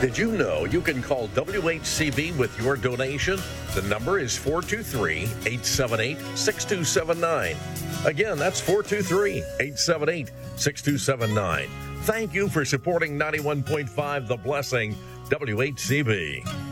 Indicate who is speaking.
Speaker 1: Did you know you can call WHCB with your donation? The number is 423-878-6279. Again, that's 423-878-6279. Thank you for supporting 91.5 The Blessing, WHCB.